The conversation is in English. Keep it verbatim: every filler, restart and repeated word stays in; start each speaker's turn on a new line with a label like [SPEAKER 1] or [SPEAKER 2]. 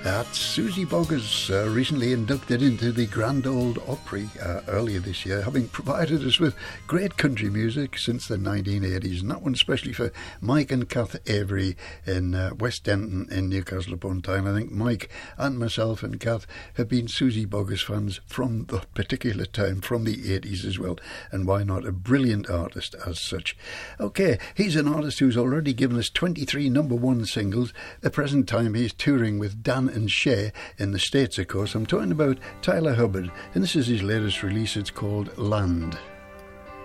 [SPEAKER 1] That's Susie Boggess, uh, recently inducted into the Grand Ole Opry uh, earlier this year, having provided us with great country music since the nineteen eighties, and that one especially for Mike and Kath Avery in uh, West Denton in Newcastle upon Tyne. I think Mike and myself and Kath have been Susie Boggess fans from the particular time, from the eighties as well, and why not, a brilliant artist as such. Okay, he's an artist who's already given us twenty-three number one singles. At the present time he's touring with Dan and Shay in the States, of course. I'm talking about Tyler Hubbard, and this is his latest release. It's called Land.